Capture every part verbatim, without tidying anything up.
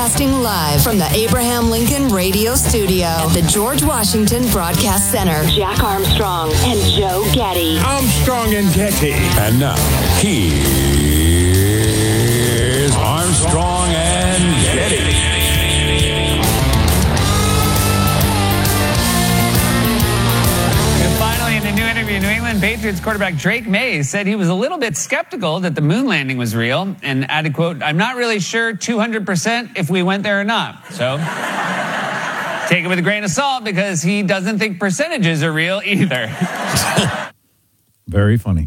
Broadcasting live from the Abraham Lincoln Radio Studio at the George Washington Broadcast Center. Jack Armstrong and Joe Getty. Armstrong and Getty. And now, here's Armstrong and Getty. In a new interview, New England Patriots quarterback Drake May said he was a little bit skeptical that the moon landing was real and added, quote, "I'm not really sure two hundred percent if we went there or not." So take it with a grain of salt because he doesn't think percentages are real either. Very funny.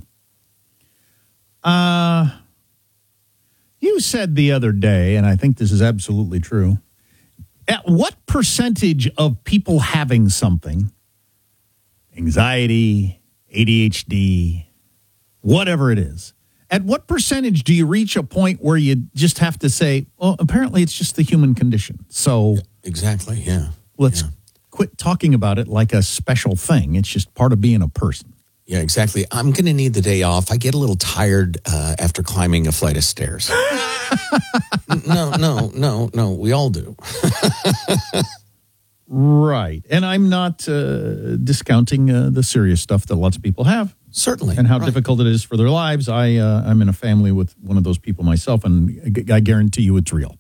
Uh, you said the other day, and I think this is absolutely true, at what percentage of people having something, anxiety, A D H D, whatever it is, at what percentage do you reach a point where you just have to say, well, apparently it's just the human condition. So exactly, yeah. Let's yeah. quit talking about it like a special thing. It's just part of being a person. Yeah, exactly. I'm going to need the day off. I get a little tired uh, after climbing a flight of stairs. no, no, no, no. We all do. Right. And I'm not uh, discounting uh, the serious stuff that lots of people have. Certainly. And how right. difficult it is for their lives. I, uh, I'm in a family with one of those people myself, and I guarantee you it's real.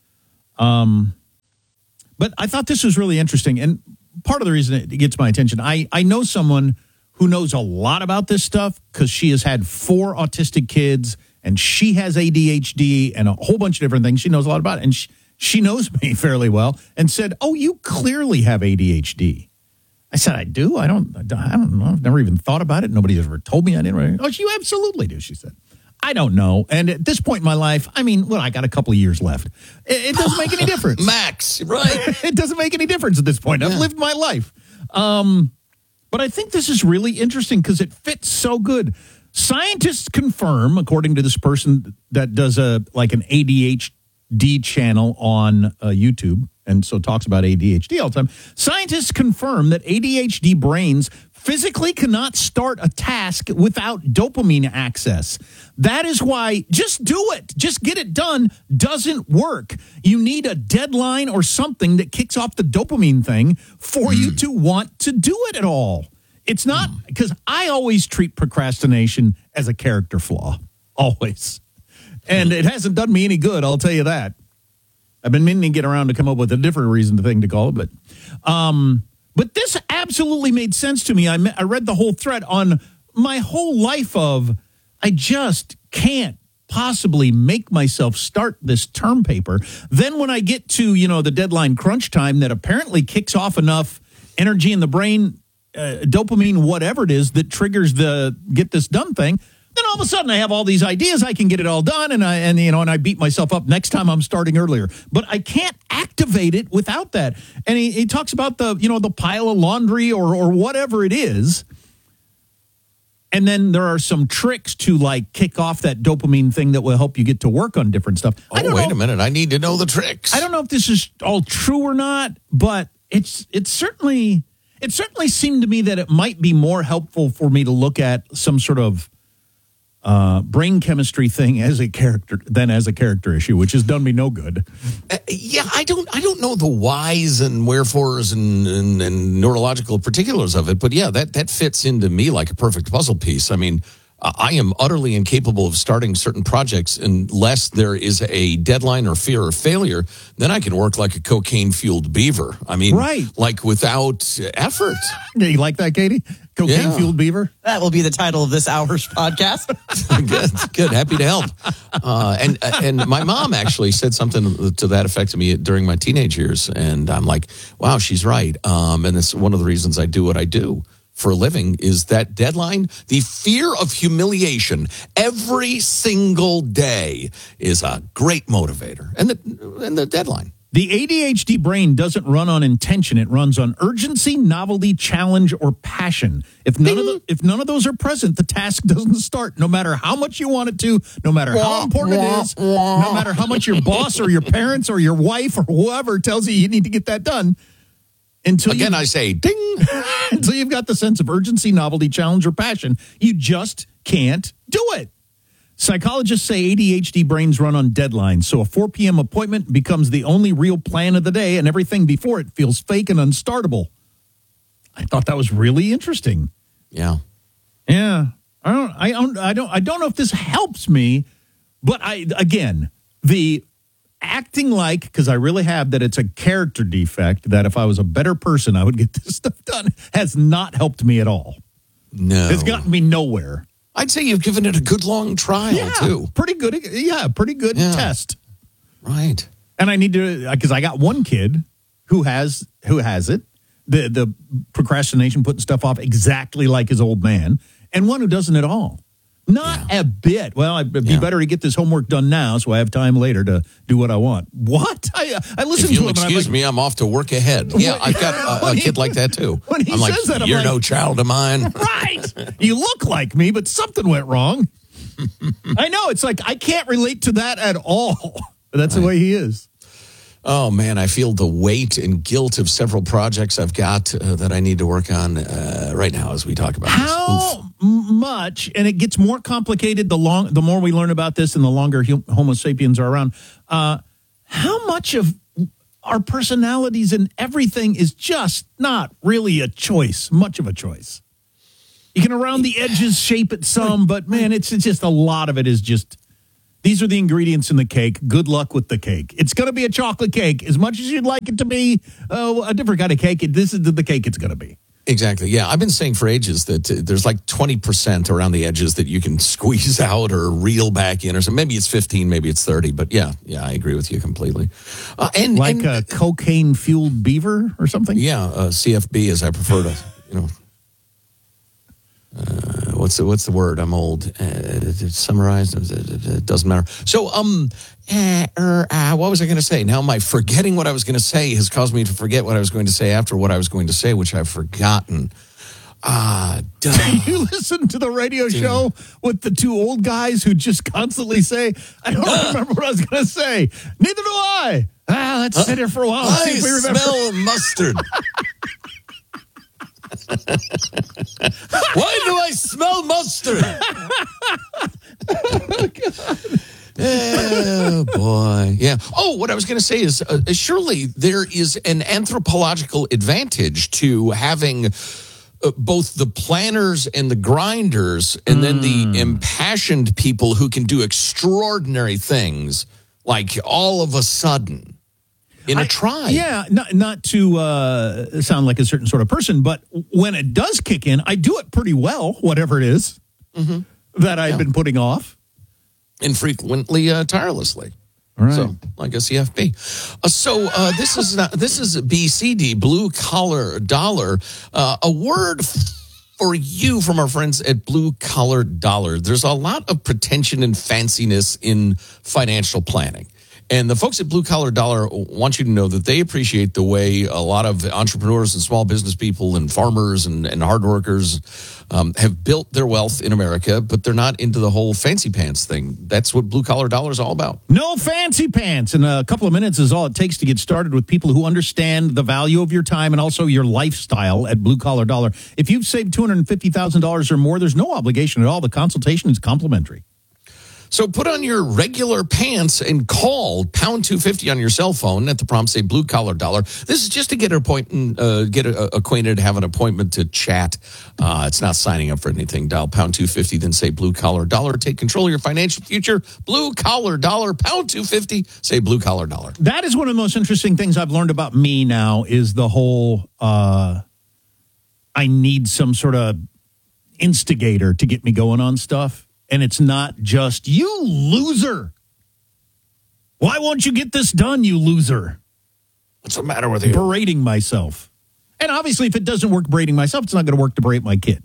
Um, but I thought this was really interesting. And part of the reason it gets my attention, I, I know someone who knows a lot about this stuff because she has had four autistic kids, and she has A D H D and a whole bunch of different things. She knows a lot about it. And she, She knows me fairly well and said, "Oh, you clearly have A D H D." I said, "I do. I don't. I don't know. I've never even thought about it. Nobody's ever told me I didn't." "Oh, you absolutely do," she said. "I don't know." And at this point in my life, I mean, well, I got a couple of years left. It, it doesn't make any difference, Max. Right? It doesn't make any difference at this point. I've yeah. lived my life. Um, but I think this is really interesting because it fits so good. Scientists confirm, according to this person that does a like an A D H D channel on uh, YouTube, and so talks about A D H D all the time. Scientists confirm that A D H D brains physically cannot start a task without dopamine access. That is why just do it. Just get it done doesn't work. You need a deadline or something that kicks off the dopamine thing for mm. you to want to do it at all. It's not, because mm. I always treat procrastination as a character flaw. Always. And it hasn't done me any good, I'll tell you that. I've been meaning to get around to come up with a different reason to thing to call it, but um, but this absolutely made sense to me. I, I read the whole thread on my whole life of I just can't possibly make myself start this term paper. Then when I get to, you know, the deadline crunch time that apparently kicks off enough energy in the brain, uh, dopamine, whatever it is, that triggers the get this done thing, then all of a sudden I have all these ideas. I can get it all done, and I and you know, and I beat myself up next time I'm starting earlier. But I can't activate it without that. And he, he talks about the you know the pile of laundry or or whatever it is. And then there are some tricks to like kick off that dopamine thing that will help you get to work on different stuff. Oh, I don't wait know, a minute! I need to know the tricks. I don't know if this is all true or not, but it's it's certainly it certainly seemed to me that it might be more helpful for me to look at some sort of Uh, brain chemistry thing as a character than as a character issue, which has done me no good. Uh, yeah, I don't, I don't know the whys and wherefores and, and, and neurological particulars of it, but yeah, that that fits into me like a perfect puzzle piece. I mean, uh, I am utterly incapable of starting certain projects unless there is a deadline or fear of failure. Then I can work like a cocaine-fueled beaver. I mean, right. like without effort. Yeah, you like that, Katie? Cocaine-fueled yeah. beaver? That will be the title of this hour's podcast. Good, good. Happy to help. Uh, and and my mom actually said something to that effect to me during my teenage years, and I'm like, wow, she's right. Um, and it's one of the reasons I do what I do for a living is that deadline. The fear of humiliation every single day is a great motivator, and the and the deadline. The A D H D brain doesn't run on intention. It runs on urgency, novelty, challenge, or passion. If none, of the, if none of those are present, the task doesn't start, no matter how much you want it to, no matter how important it is, no matter how much your boss or your parents or your wife or whoever tells you you need to get that done. Until Again, you, I say, ding. Until you've got the sense of urgency, novelty, challenge, or passion, you just can't do it. Psychologists say A D H D brains run on deadlines, so a four p.m. appointment becomes the only real plan of the day, and everything before it feels fake and unstartable. I thought that was really interesting. Yeah. Yeah. I don't I don't I don't I don't know if this helps me, but I again, the acting like, because I really have, that it's a character defect, that if I was a better person, I would get this stuff done, has not helped me at all. No. It's gotten me nowhere. I'd say you've given it a good long trial, Yeah, too. pretty good. Yeah, pretty good Yeah. test. Right. And I need to, because I got one kid who has who has it, the the procrastination, putting stuff off exactly like his old man, and one who doesn't at all. Not Yeah. a bit. Well, it'd be Yeah. better to get this homework done now so I have time later to do what I want. What? I I listen If to you'll him. and I'm excuse like, me, I'm off to work ahead. Yeah, I've got a, a When he- kid like that, too. when he I'm like, says that, I'm you're like- no child of mine. Right. You look like me, but something went wrong. I know. It's like I can't relate to that at all. But that's the way he is. Oh, man, I feel the weight and guilt of several projects I've got uh, that I need to work on uh, right now as we talk about this. Oof. How much, and it gets more complicated the long, the more we learn about this and the longer hum, Homo sapiens are around, uh, how much of our personalities and everything is just not really a choice, much of a choice. You can around the edges shape it some, but man, it's, it's just a lot of it is just, these are the ingredients in the cake. Good luck with the cake. It's going to be a chocolate cake. As much as you'd like it to be uh, a different kind of cake, it, this is the cake it's going to be. Exactly. Yeah, I've been saying for ages that uh, there's like twenty percent around the edges that you can squeeze out or reel back in or something. Maybe it's fifteen, maybe it's thirty. But yeah, yeah, I agree with you completely. Uh, and Like and, a cocaine-fueled beaver or something? Yeah, uh, C F B as I prefer to, you know. Uh, what's the what's the word? I'm old. Uh, it's summarized. It doesn't matter. So, um, uh, er, uh, what was I going to say? Now, my forgetting what I was going to say has caused me to forget what I was going to say after what I was going to say, which I've forgotten. Ah, duh. You listen to the radio show with the two old guys who just constantly say, I don't remember what I was going to say. Neither do I. Ah, let's sit here for a while and I see if we remember. smell mustard. Why do I smell mustard? Oh, boy. Yeah. Oh, what I was going to say is uh, surely there is an anthropological advantage to having uh, both the planners and the grinders and then the impassioned people who can do extraordinary things like all of a sudden. In a I- tribe. Yeah, not, not to uh, sound like a certain sort of person, but when it does kick in, I do it pretty well, whatever it is that I've Yeah. been putting off. And frequently uh, tirelessly. Right. So, like a C F B. Uh, so uh, this is not, this is B C D, blue collar dollar, uh, a word for you from our friends at Blue Collar Dollar. There's a lot of pretension and fanciness in financial planning. And the folks at Blue Collar Dollar want you to know that they appreciate the way a lot of entrepreneurs and small business people and farmers and, and hard workers um, have built their wealth in America, but they're not into the whole fancy pants thing. That's what Blue Collar Dollar is all about. No fancy pants. And a couple of minutes is all it takes to get started with people who understand the value of your time and also your lifestyle at Blue Collar Dollar. If you've saved two hundred fifty thousand dollars or more, there's no obligation at all. The consultation is complimentary. So put on your regular pants and call pound two fifty on your cell phone at the prompt say Blue Collar Dollar. This is just to get an appointment, uh, get a, acquainted, have an appointment to chat. Uh, it's not signing up for anything. Dial pound two fifty, then say Blue Collar Dollar. Take control of your financial future. Blue Collar Dollar, pound two fifty, say Blue Collar Dollar. That is one of the most interesting things I've learned about me now is the whole uh, I need some sort of instigator to get me going on stuff. And it's not just, you loser. Why won't you get this done, you loser? What's the matter with you? Berating myself. And obviously, if it doesn't work berating myself, it's not going to work to berate my kid.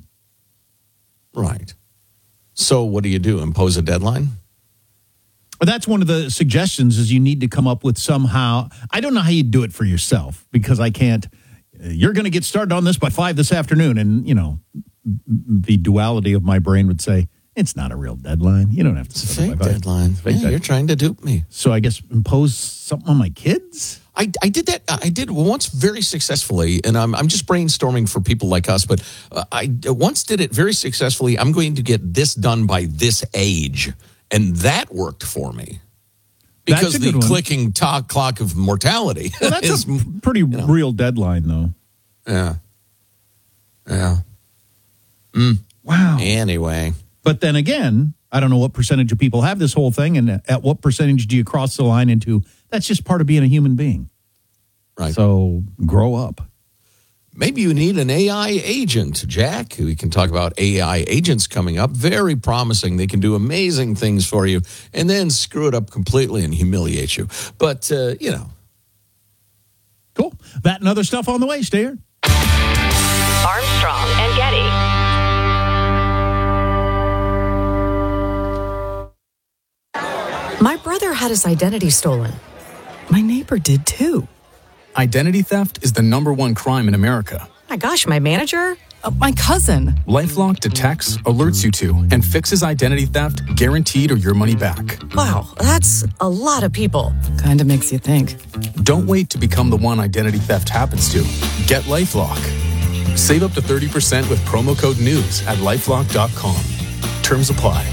Right. So what do you do? Impose a deadline? But that's one of the suggestions is you need to come up with somehow. I don't know how you do it for yourself because I can't. You're going to get started on this by five this afternoon. And, you know, the duality of my brain would say, it's not a real deadline. You don't have to. It's a fake deadline. Fake Yeah, dead- you're trying to dupe me. So I guess impose something on my kids? I, I did that. I did once very successfully, and I'm I'm just brainstorming for people like us. But uh, I once did it very successfully. I'm going to get this done by this age, And that worked for me. Because the clicking to- clock of mortality well, that's is a pretty you know, real deadline, though. Yeah. Yeah. Mm. Wow. Anyway. But then again, I don't know what percentage of people have this whole thing, and at what percentage do you cross the line into, that's just part of being a human being. Right. So grow up. Maybe you need an A I agent, Jack. We can talk about A I agents coming up. Very promising. They can do amazing things for you and then screw it up completely and humiliate you. But, uh, you know. Cool. That and other stuff on the way. Stay here. Armstrong and Getty. My brother had his identity stolen. My neighbor did too. Identity theft is the number one crime in America. My gosh, my manager? Uh, my cousin. LifeLock detects, alerts you to, and fixes identity theft guaranteed or your money back. Wow, that's a lot of people. Kinda makes you think. Don't wait to become the one identity theft happens to. Get LifeLock. Save up to thirty percent with promo code NEWS at lifelock dot com. Terms apply.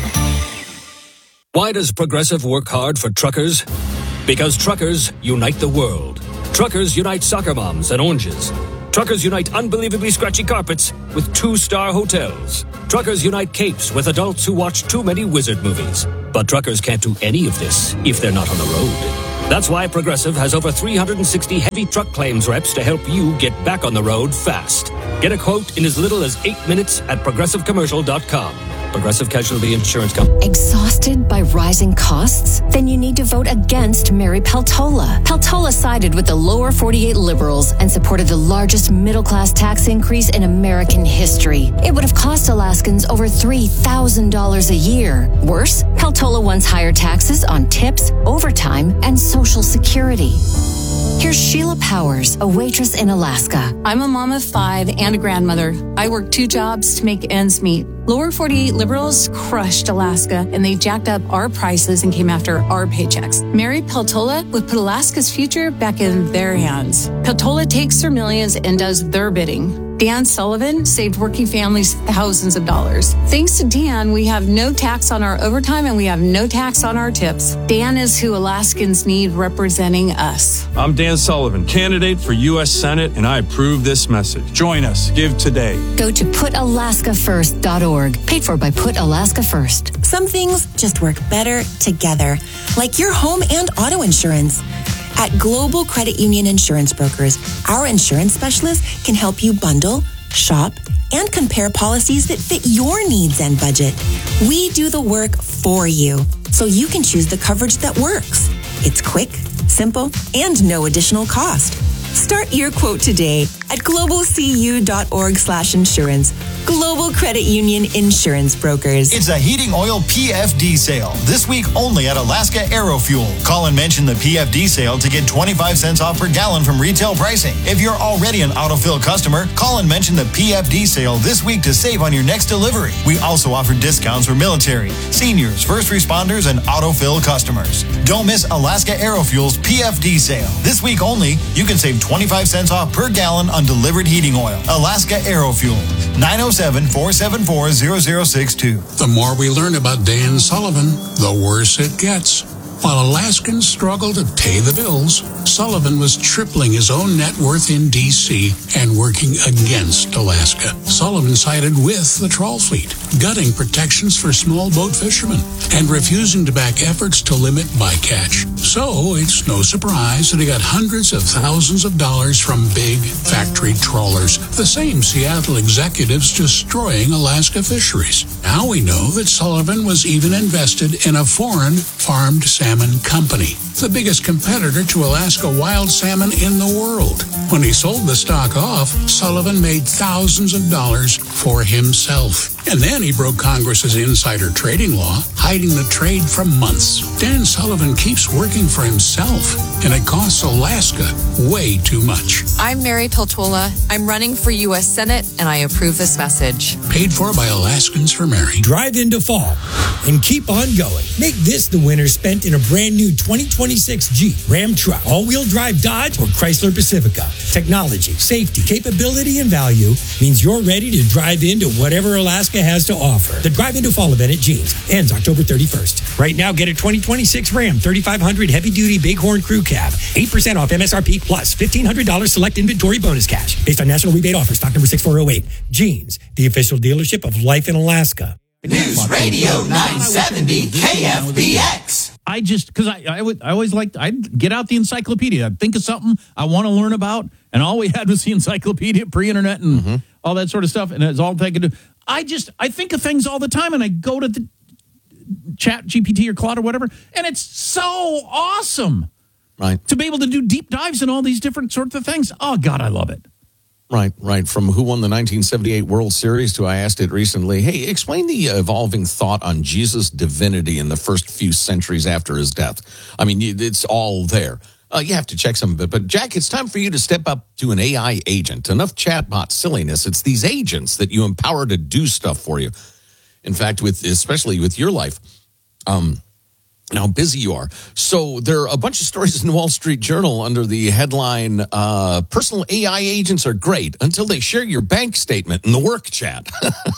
Why does Progressive work hard for truckers? Because truckers unite the world. Truckers unite soccer moms and oranges. Truckers unite unbelievably scratchy carpets with two-star hotels. Truckers unite capes with adults who watch too many wizard movies. But truckers can't do any of this if they're not on the road. That's why Progressive has over three hundred sixty heavy truck claims reps to help you get back on the road fast. Get a quote in as little as eight minutes at progressive commercial dot com. Progressive Casualty Insurance Company. Exhausted by rising costs? Then you need to vote against Mary Peltola. Peltola sided with the lower forty-eight liberals and supported the largest middle-class tax increase in American history. It would have cost Alaskans over three thousand dollars a year. Worse, Peltola wants higher taxes on tips, overtime, and Social Security. Here's Sheila Powers, a waitress in Alaska. I'm a mom of five and a grandmother. I work two jobs to make ends meet. Lower forty-eight liberals crushed Alaska, and they jacked up our prices and came after our paychecks. Mary Peltola would put Alaska's future back in their hands. Peltola takes their millions and does their bidding. Dan Sullivan saved working families thousands of dollars. Thanks to Dan, we have no tax on our overtime and we have no tax on our tips. Dan is who Alaskans need representing us. I'm Dan Sullivan, candidate for U S Senate, and I approve this message. Join us. Give today. Go to put alaska first dot org. Paid for by Put Alaska First. Some things just work better together, like your home and auto insurance. At Global Credit Union Insurance Brokers, our insurance specialists can help you bundle, shop, and compare policies that fit your needs and budget. We do the work for you, so you can choose the coverage that works. It's quick, simple, and no additional cost. Start your quote today at globalcu.org slash insurance. Global Credit Union Insurance Brokers. It's a heating oil P F D sale. This week only at Alaska Aerofuel. Call and mention the P F D sale to get twenty-five cents off per gallon from retail pricing. If you're already an autofill customer, call and mention the P F D sale this week to save on your next delivery. We also offer discounts for military, seniors, first responders, and autofill customers. Don't miss Alaska Aerofuel's P F D sale. This week only, you can save twenty-five cents off per gallon on delivered heating oil. Alaska Aerofuel, nine oh seven, four seven four, zero zero six two. The more we learn about Dan Sullivan, the worse it gets. While Alaskans struggle to pay the bills, Sullivan was tripling his own net worth in D C and working against Alaska. Sullivan sided with the trawl fleet, gutting protections for small boat fishermen and refusing to back efforts to limit bycatch. So it's no surprise that he got hundreds of thousands of dollars from big factory trawlers, the same Seattle executives destroying Alaska fisheries. Now we know that Sullivan was even invested in a foreign farmed salmon company, the biggest competitor to Alaska wild salmon in the world. When he sold the stock off, Sullivan made thousands of dollars for himself. And then he broke Congress's insider trading law, hiding the trade for months. Dan Sullivan keeps working for himself, and it costs Alaska way too much. I'm Mary Peltola. I'm running for U S Senate, and I approve this message. Paid for by Alaskans for Mary. Drive into fall and keep on going. Make this the winter spent in a brand new twenty twenty-six Jeep, Ram truck, all-wheel drive Dodge, or Chrysler Pacifica. Technology, safety, capability, and value means you're ready to drive into whatever Alaska Alaska has to offer. The Drive Into Fall event at Jeans ends October thirty-first. Right now, get a twenty twenty-six Ram thirty-five hundred heavy-duty Bighorn Crew Cab. eight percent off M S R P plus fifteen hundred dollars select inventory bonus cash. Based on national rebate offer, stock number six four zero eight. Jeans, the official dealership of Life in Alaska. News Radio nine seventy K F B X. I just, because I, I, would, I always liked, I'd get out the encyclopedia. I'd think of something I want to learn about, and all we had was the encyclopedia, pre-internet, and mm-hmm. all that sort of stuff, and it's all taken to. I just, I think of things all the time, and I go to the Chat G P T or Claude or whatever, and it's so awesome. Right. To be able to do deep dives in all these different sorts of things. Oh, God, I love it. Right, right. From who won the nineteen seventy-eight World Series to I asked it recently, hey, explain the evolving thought on Jesus' divinity in the first few centuries after his death. I mean, it's all there. Uh, you have to check some of it. But, Jack, it's time for you to step up to an A I agent. Enough chatbot silliness. It's these agents that you empower to do stuff for you. In fact, with especially with your life, um, and how busy you are. So there are a bunch of stories in the Wall Street Journal under the headline, uh, personal A I agents are great until they share your bank statement in the work chat.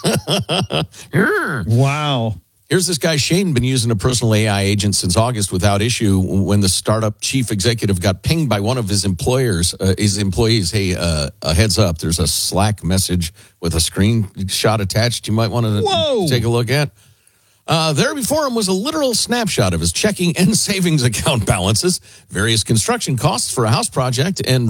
Wow. Here's this guy, Shane, been using a personal A I agent since August without issue when the startup chief executive got pinged by one of his employers, uh, his employees. Hey, uh, a heads up, there's a Slack message with a screenshot attached you might want to Whoa. take a look at. Uh, there before him was a literal snapshot of his checking and savings account balances, various construction costs for a house project, and